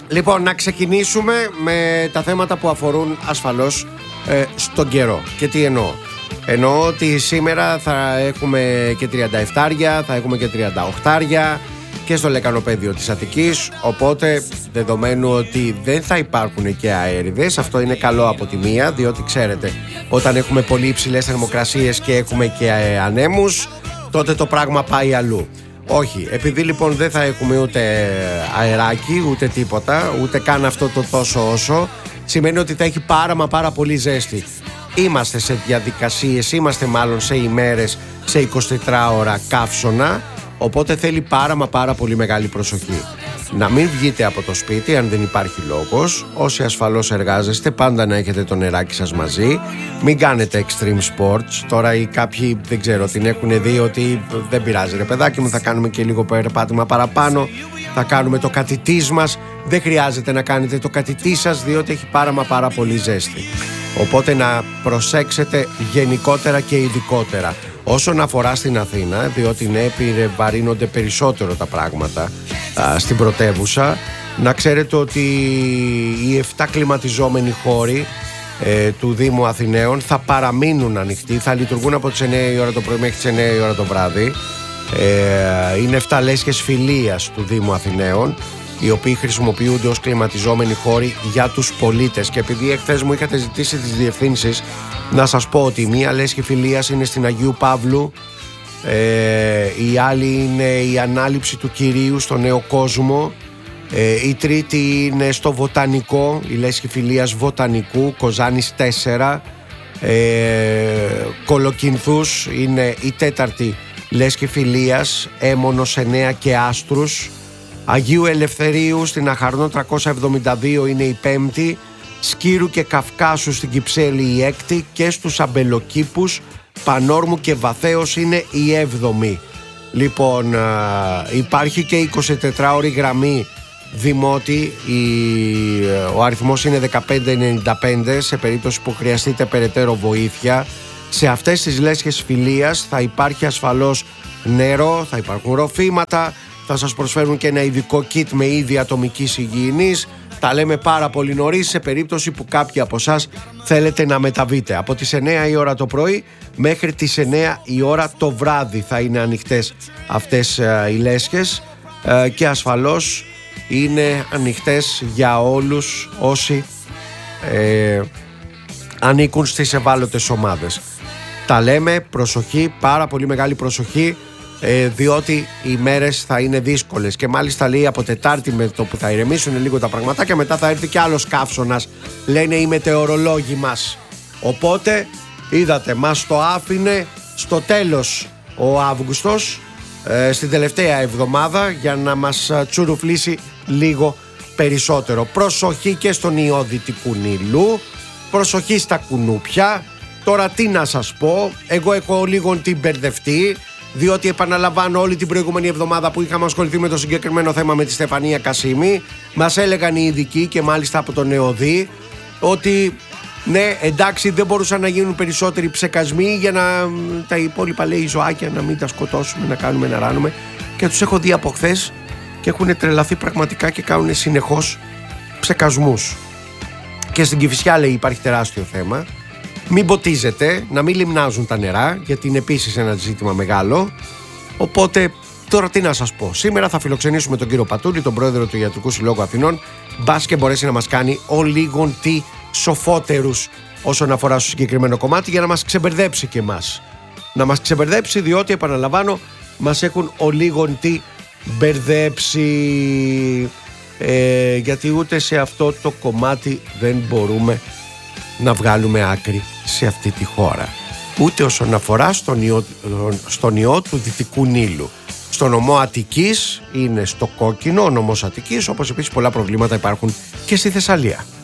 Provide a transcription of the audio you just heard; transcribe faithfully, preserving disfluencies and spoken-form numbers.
Λοιπόν, να ξεκινήσουμε με τα θέματα που αφορούν ασφαλώς ε, στον καιρό. Και τι εννοώ. Εννοώ ότι σήμερα θα έχουμε και τριάντα επτάρια, θα έχουμε και τριάντα οκτάρια και στο λεκανοπέδιο της Αττικής. Οπότε, δεδομένου ότι δεν θα υπάρχουν και αέριδες, αυτό είναι καλό από τη μία, διότι ξέρετε, όταν έχουμε πολύ υψηλές θερμοκρασίες και έχουμε και ανέμους, τότε το πράγμα πάει αλλού. Όχι, επειδή λοιπόν δεν θα έχουμε ούτε αεράκι, ούτε τίποτα, ούτε καν αυτό το τόσο όσο, σημαίνει ότι θα έχει πάρα μα πάρα πολύ ζέστη. Είμαστε σε διαδικασίες, είμαστε μάλλον σε ημέρες, σε εικοσιτετράωρα καύσωνα, οπότε θέλει πάρα μα πάρα πολύ μεγάλη προσοχή. Να μην βγείτε από το σπίτι αν δεν υπάρχει λόγος. Όσοι ασφαλώς εργάζεστε, πάντα να έχετε το νεράκι σας μαζί. Μην κάνετε extreme sports. Τώρα οι κάποιοι δεν ξέρω την έχουν δει ότι δεν πειράζει ρε παιδάκι μου, θα κάνουμε και λίγο περπάτημα παραπάνω, θα κάνουμε το κατητής μας. Δεν χρειάζεται να κάνετε το κατητή σας, διότι έχει πάρα μα πάρα πολύ ζέστη. Οπότε να προσέξετε γενικότερα και ειδικότερα. Όσον αφορά στην Αθήνα, διότι ναι, επιβαρύνονται περισσότερο τα πράγματα α, στην πρωτεύουσα, να ξέρετε ότι οι εφτά κλιματιζόμενοι χώροι ε, του Δήμου Αθηναίων θα παραμείνουν ανοιχτοί, θα λειτουργούν από τις εννιά η ώρα το πρωί μέχρι τις εννιά η ώρα το βράδυ. Ε, είναι εφτά λέσχες φιλίας του Δήμου Αθηναίων, οι οποίοι χρησιμοποιούνται ως κλιματιζόμενοι χώροι για τους πολίτες. Και επειδή εχθές μου είχατε ζητήσει τις διευθύνσεις, να σας πω ότι μία λέσχη φιλίας είναι στην Αγίου Παύλου, ε, η άλλη είναι η Ανάληψη του Κυρίου στο Νέο Κόσμο, ε, η τρίτη είναι στο Βοτανικό, η λέσχη φιλίας Βοτανικού, Κοζάνης τέσσερα, ε, Κολοκυνθούς είναι η τέταρτη λέσχη φιλίας, Έμμονος εννέα και Άστρους, Αγίου Ελευθερίου στην Αχαρνών τριακόσια εβδομήντα δύο είναι η πέμπτη, Σκύρου και Καυκάσου στην Κυψέλη η έκτη και στους Αμπελοκήπους, Πανόρμου και Βαθέως είναι η έβδομη. Λοιπόν, υπάρχει και εικοσιτετράωρη γραμμή Δημότη, η, ο αριθμός είναι δεκαπέντε ενενήντα πέντε σε περίπτωση που χρειαστείτε περαιτέρω βοήθεια. Σε αυτές τις λέσχες φιλίας θα υπάρχει ασφαλώς νερό, θα υπάρχουν ροφήματα, θα σας προσφέρουν και ένα ειδικό kit με είδη ατομικής υγιεινής. Τα λέμε πάρα πολύ νωρίς σε περίπτωση που κάποιοι από εσάς θέλετε να μεταβείτε. Από τις εννιά η ώρα το πρωί μέχρι τις εννιά η ώρα το βράδυ θα είναι ανοιχτές αυτές ε, οι λέσχες ε, και ασφαλώς είναι ανοιχτές για όλους όσοι ε, ανήκουν στις ευάλωτες ομάδες. Τα λέμε, προσοχή, πάρα πολύ μεγάλη προσοχή, Ε, διότι οι μέρες θα είναι δύσκολες και μάλιστα λέει από Τετάρτη με το που θα ηρεμήσουν λίγο τα πραγματάκια μετά θα έρθει κι άλλος καύσωνας, λένε οι μετεωρολόγοι μας. Οπότε είδατε, μας το άφηνε στο τέλος ο Αύγουστος, ε, στην τελευταία εβδομάδα, για να μας τσουρουφλήσει λίγο περισσότερο. Προσοχή και στον ιό Δυτικού Νείλου, προσοχή στα κουνούπια. Τώρα τι να σας πω, εγώ έχω λίγο την μπερδευτεί, διότι επαναλαμβάνω, όλη την προηγούμενη εβδομάδα που είχαμε ασχοληθεί με το συγκεκριμένο θέμα με τη Στεφανία Κασίμη, μας έλεγαν οι ειδικοί και μάλιστα από τον ΕΟΔΗ ότι ναι, εντάξει, δεν μπορούσαν να γίνουν περισσότεροι ψεκασμοί για να τα υπόλοιπα, λέει, ζωάκια να μην τα σκοτώσουμε, να κάνουμε, να ράνουμε. Και τους έχω δει από χθες και έχουν τρελαθεί πραγματικά και κάνουν συνεχώς ψεκασμούς. Και στην Κηφισιά, λέει, υπάρχει τεράστιο θέμα. Μην ποτίζετε, να μην λιμνάζουν τα νερά, γιατί είναι επίσης ένα ζήτημα μεγάλο. Οπότε, τώρα τι να σας πω. Σήμερα θα φιλοξενήσουμε τον κύριο Πατούλη, τον πρόεδρο του Ιατρικού Συλλόγου Αθηνών, μπας και μπορέσει να μας κάνει ο λίγον τι σοφότερους όσον αφορά στο συγκεκριμένο κομμάτι, για να μας ξεμπερδέψει και εμάς. Να μας ξεμπερδέψει, διότι, επαναλαμβάνω, μας έχουν ο λίγον τι μπερδέψει. Ε, γιατί ούτε σε αυτό το κομμάτι δεν μπορούμε να βγάλουμε άκρη σε αυτή τη χώρα, ούτε όσον αφορά στον ιό, στον ιό του Δυτικού Νείλου. Στο νομό Αττικής είναι στο κόκκινο ο νομός Αττικής, όπως επίσης πολλά προβλήματα υπάρχουν και στη Θεσσαλία.